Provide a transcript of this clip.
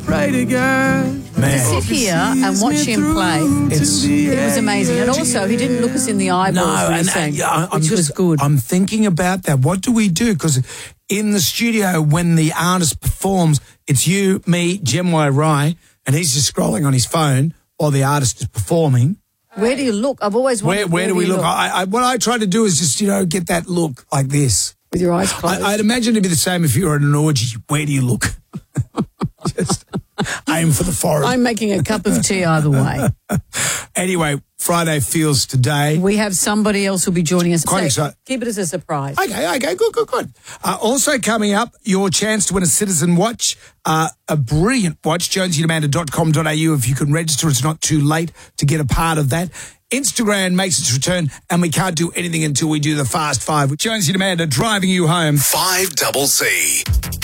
pray to God. Man. To sit here and watch him play, it was amazing. And also, he didn't look us in the eyeballs when he sang, which was good. I'm thinking about that. What do we do? Because in the studio, when the artist performs, it's you, me, Jem Rye, and he's just scrolling on his phone while the artist is performing. Where do you look? I've always wondered where do we look? What I try to do is just, get that look like this. With your eyes closed. I'd imagine it'd be the same if you were at an orgy. Where do you look? Just aim for the forehead. I'm making a cup of tea either way. Anyway, Friday Feels today. We have somebody else who'll be joining us. Quite excited. Keep it as a surprise. Okay, good. Also coming up, your chance to win a Citizen watch, a brilliant watch, jonesyandamanda.com.au. If you can register, it's not too late to get a part of that. Instagram makes its return, and we can't do anything until we do the Fast Five with Jonesy and Amanda driving you home. 5CC.